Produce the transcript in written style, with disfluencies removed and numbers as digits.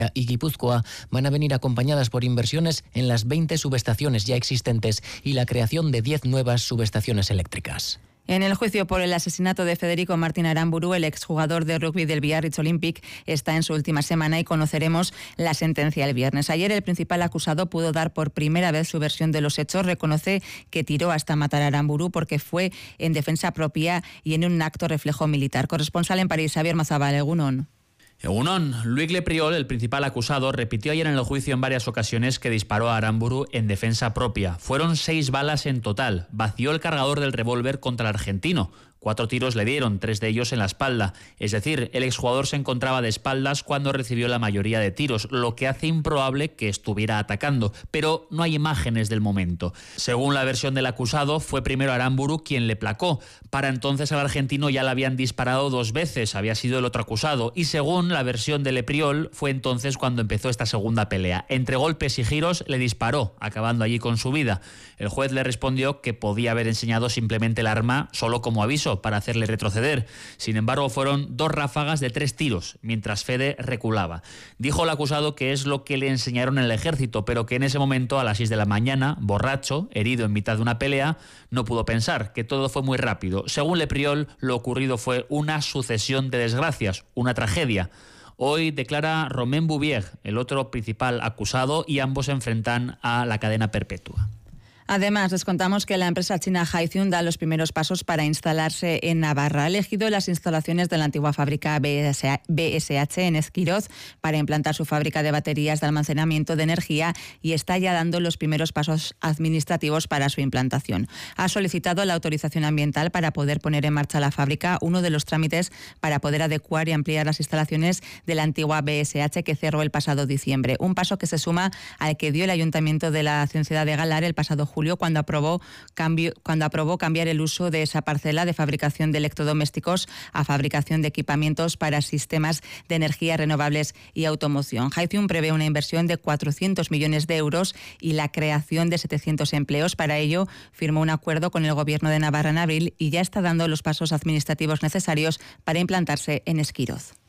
y Guipúzcoa van a venir acompañadas por inversiones en las 20 subestaciones ya existentes y la creación de 10 nuevas subestaciones eléctricas. En el juicio por el asesinato de Federico Martín Aramburu, el exjugador de rugby del Biarritz Olympic está en su última semana y conoceremos la sentencia el viernes. Ayer el principal acusado pudo dar por primera vez su versión de los hechos. Reconoce que tiró hasta matar a Aramburu porque fue en defensa propia y en un acto reflejo militar. Corresponsal en París, Xavier Mazabal, Egunon. Egunon, Luis Lepriol, el principal acusado, repitió ayer en el juicio en varias ocasiones que disparó a Aramburu en defensa propia. Fueron 6 balas en total. Vació el cargador del revólver contra el argentino. 4 tiros le dieron, 3 de ellos en la espalda. Es decir, el exjugador se encontraba de espaldas cuando recibió la mayoría de tiros, lo que hace improbable que estuviera atacando. Pero no hay imágenes del momento. Según la versión del acusado, fue primero Aramburu quien le placó. Para entonces al argentino ya le habían disparado 2 veces, había sido el otro acusado. Y según la versión de Lepriol, fue entonces cuando empezó esta segunda pelea. Entre golpes y giros le disparó, acabando allí con su vida. El juez le respondió que podía haber enseñado simplemente el arma solo como aviso para hacerle retroceder. Sin embargo, fueron 2 ráfagas de 3 tiros, mientras Fede reculaba. Dijo el acusado que es lo que le enseñaron en el ejército, pero que en ese momento, a las 6 de la mañana, borracho, herido en mitad de una pelea, no pudo pensar, que todo fue muy rápido. Según Lepriol, lo ocurrido fue una sucesión de desgracias, una tragedia. Hoy declara Romain Bouvier, el otro principal acusado, y ambos se enfrentan a la cadena perpetua. Además, les contamos que la empresa china Haitun da los primeros pasos para instalarse en Navarra. Ha elegido las instalaciones de la antigua fábrica BSH en Esquiroz para implantar su fábrica de baterías de almacenamiento de energía y está ya dando los primeros pasos administrativos para su implantación. Ha solicitado la autorización ambiental para poder poner en marcha la fábrica, uno de los trámites para poder adecuar y ampliar las instalaciones de la antigua BSH que cerró el pasado diciembre. Un paso que se suma al que dio el Ayuntamiento de la ciudad de Galar el pasado julio cuando aprobó cambiar el uso de esa parcela de fabricación de electrodomésticos a fabricación de equipamientos para sistemas de energías renovables y automoción. Haitun prevé una inversión de 400 millones de euros y la creación de 700 empleos. Para ello, firmó un acuerdo con el Gobierno de Navarra en abril y ya está dando los pasos administrativos necesarios para implantarse en Esquiroz.